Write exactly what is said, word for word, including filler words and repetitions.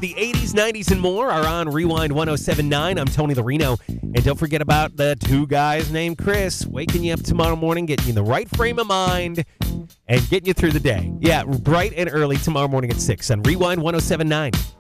the eighties, nineties, and more are on Rewind one oh seven point nine. I'm Tony the Reno. And don't forget about the two guys named Chris waking you up tomorrow morning, getting you in the right frame of mind, and getting you through the day. Yeah, bright and early tomorrow morning at six on Rewind one oh seven point nine.